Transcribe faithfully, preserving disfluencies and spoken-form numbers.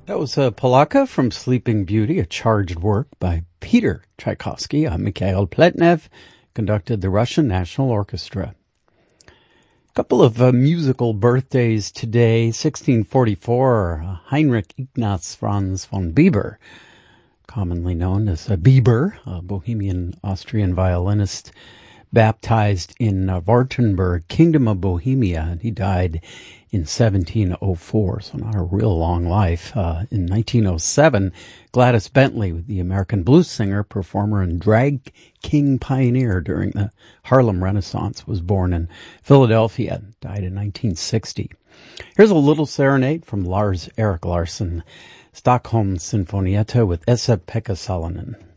That was a Polaka from Sleeping Beauty, a charged work by Peter Tchaikovsky. Uh, Mikhail Pletnev conducted the Russian National Orchestra. A couple of uh, musical birthdays today. sixteen forty-four, uh, Heinrich Ignaz Franz von Bieber, commonly known as uh, Bieber, a Bohemian Austrian violinist, baptized in uh, Wartenberg, Kingdom of Bohemia, and he died in seventeen oh four, so not a real long life. Uh, in nineteen oh seven, Gladys Bentley, the American blues singer, performer, and drag king pioneer during the Harlem Renaissance, was born in Philadelphia and died in nineteen sixty. Here's a little serenade from Lars Erik Larsson, Stockholm Sinfonietta with Esa-Pekka Salonen.